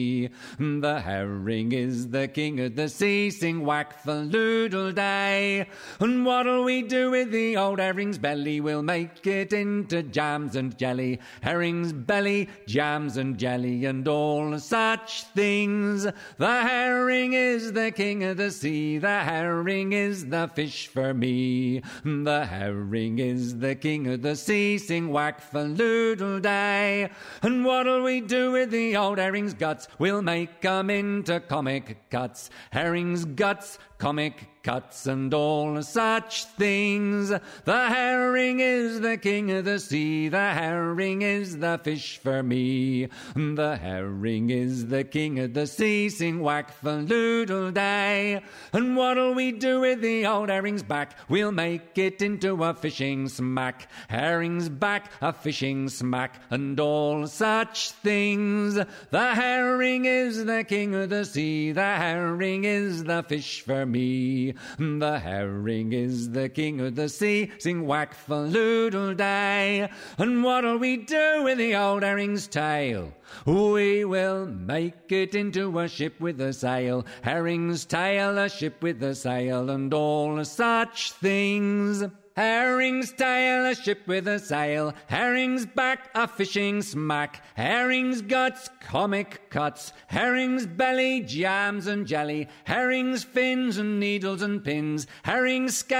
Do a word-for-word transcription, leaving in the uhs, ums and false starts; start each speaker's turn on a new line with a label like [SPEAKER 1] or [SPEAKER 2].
[SPEAKER 1] The herring is the king of the sea, sing whack the loodle day. And what'll we do with the old herring's belly? We'll make it into jams and jelly. Herring's belly, jams and jelly, and all such things. The herring is the king of the sea, the herring is the fish for me. The herring is the king of the sea, sing whack the loodle day. And what'll we do with the old herring's guts? We'll make 'em into comic cuts. Herring's guts, comic cuts, and all such things. The herring is the king of the sea, the herring is the fish for me. The herring is the king of the sea, sing whack the loodle day. And what'll we do with the old herring's back? We'll make it into a fishing smack. Herring's back, a fishing smack, and all such things. The herring is the king of the sea, the herring is the fish for me. The herring is the king of the sea, sing whack the loodle day. And what'll we do with the old herring's tail? We will make it into a ship with a sail. Herring's tail, a ship with a sail, and all such things. Herring's tail, a ship with a sail. Herring's back, a fishing smack. Herring's guts, comic cuts. Herring's belly, jams and jelly. Herring's fins and needles and pins. Herring's scale,